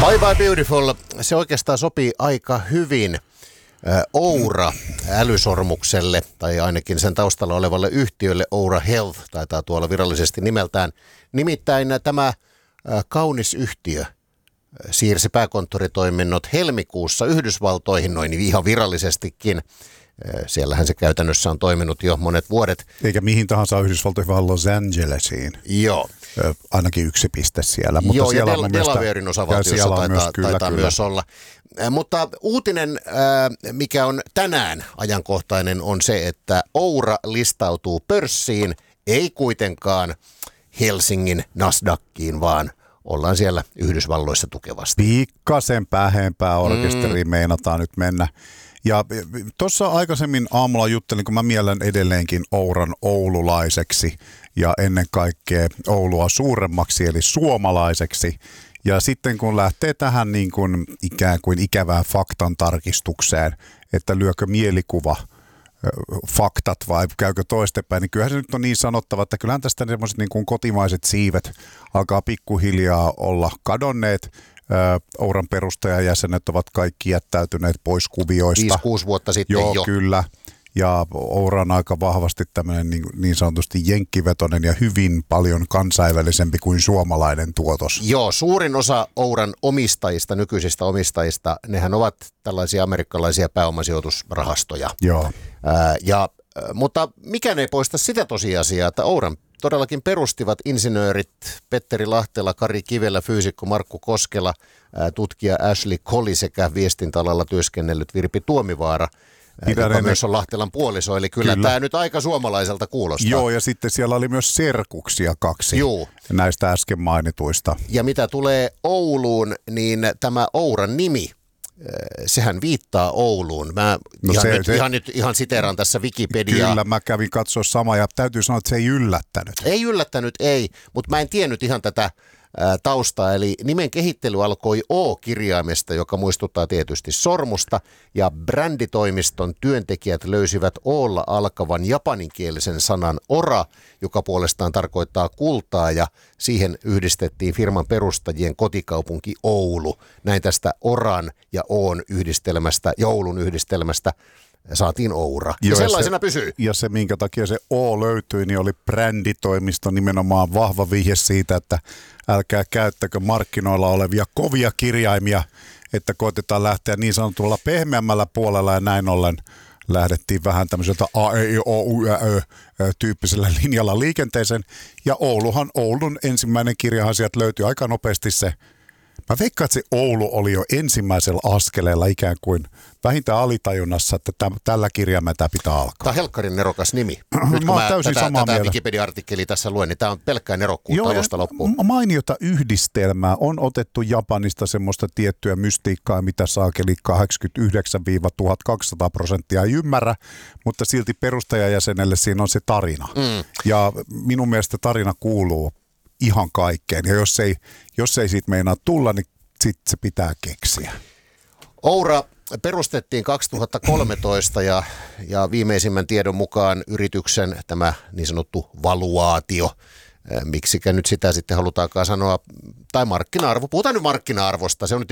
Bye Bye Beautiful, se oikeastaan sopii aika hyvin Oura-älysormukselle, tai ainakin sen taustalla olevalle yhtiölle Oura Health, taitaa tuolla virallisesti nimeltään. Nimittäin tämä kaunis yhtiö siirsi pääkonttoritoiminnot helmikuussa Yhdysvaltoihin, noin ihan virallisestikin. Siellähän se käytännössä on toiminut jo monet vuodet. Eikä mihin tahansa Yhdysvaltoihin, vaan Los Angelesiin. Joo. Ainakin yksi piste siellä. Mutta joo, siellä ja Delawarein osavaltiossa taitaa myös olla. Mutta uutinen, mikä on tänään ajankohtainen, on se, että Oura listautuu pörssiin, ei kuitenkaan Helsingin Nasdaqkiin, vaan ollaan siellä Yhdysvalloissa tukevasti. Pikkasen pähempää orkesteriin meinataan nyt mennä. Ja tuossa aikaisemmin aamulla juttelin, kun mä mielen edelleenkin Ouran oululaiseksi ja ennen kaikkea Oulua suuremmaksi eli suomalaiseksi. Ja sitten kun lähtee tähän niin kuin ikään kuin ikävään faktan tarkistukseen, että lyökö mielikuva faktat vai käykö toistepäin, niin kyllähän se nyt on niin sanottava, että kyllähän tästä semmoiset niin kuin kotimaiset siivet alkaa pikkuhiljaa olla kadonneet. Ouran perustajajäsenet ovat kaikki jättäytyneet pois kuvioista. 5-6 vuotta sitten jo. Joo, kyllä. Ja Oura on aika vahvasti tämmöinen niin sanotusti jenkkivetoinen ja hyvin paljon kansainvälisempi kuin suomalainen tuotos. Joo, suurin osa Ouran omistajista, nykyisistä omistajista, nehän ovat tällaisia amerikkalaisia pääomasijoitusrahastoja. Joo. Mutta mikään ei poista sitä tosiasiaa, että Ouran todellakin perustivat insinöörit Petteri Lahtela, Kari Kivelä, fyysikko Markku Koskela, tutkija Ashley Collie sekä viestintäalalla työskennellyt Virpi Tuomivaara, joka myös on Lahtelan puoliso, eli kyllä tämä nyt aika suomalaiselta kuulostaa. Joo, ja sitten siellä oli myös serkuksia 2 näistä äsken mainituista. Ja mitä tulee Ouluun, niin tämä Ouran nimi, sehän viittaa Ouluun. Mä ihan siteeraan tässä Wikipediaa. Kyllä, mä kävin katsoa samaa ja täytyy sanoa, että se ei yllättänyt. Ei yllättänyt, ei, mutta mä en tiennyt ihan tätä taustaa. Eli nimen kehittely alkoi O-kirjaimesta, joka muistuttaa tietysti sormusta, ja bränditoimiston työntekijät löysivät O:lla alkavan japaninkielisen sanan ora, joka puolestaan tarkoittaa kultaa, ja siihen yhdistettiin firman perustajien kotikaupunki Oulu. Näin tästä oran ja Oon yhdistelmästä, joulun yhdistelmästä saatiin Oura. Ja sellaisena pysyy. Ja se, minkä takia se O löytyi, niin oli bränditoimisto, nimenomaan vahva vihje siitä, että älkää käyttäkö markkinoilla olevia kovia kirjaimia, että koitetaan lähteä niin sanotulla pehmeämmällä puolella, ja näin ollen lähdettiin vähän tämmöiseltä A-E-I-O-U-Ä-Ö-tyyppisellä linjalla liikenteeseen. Ja Oulun ensimmäinen kirjahan sieltä löytyi aika nopeasti se. Mä veikkaan, että se Oulu oli jo ensimmäisellä askeleella ikään kuin vähintään alitajunnassa, että tällä kirjaimella tämä pitää alkaa. Tämä on helkkarin nerokas nimi. Nyt kun mä tätä Wikipedia-artikkeliä tässä luen, niin tämä on pelkkää nerokkuutta alusta loppuun. Mainiota yhdistelmää on otettu Japanista semmoista tiettyä mystiikkaa, mitä saakeli 89-1200% ei ymmärrä, mutta silti perustajajäsenelle siinä on se tarina. Ja minun mielestä tarina kuuluu ihan kaikkeen. Ja jos ei siitä meinaa tulla, niin sitten se pitää keksiä. Oura perustettiin 2013 ja viimeisimmän tiedon mukaan yrityksen tämä niin sanottu valuaatio, miksikä nyt sitä sitten halutaankaan sanoa, tai markkina-arvo, puhutaan nyt markkina-arvosta, se on nyt